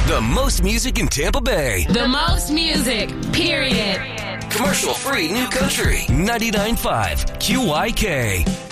The most music in Tampa Bay. The most music, period. Commercial free New Country 99.5 QYK.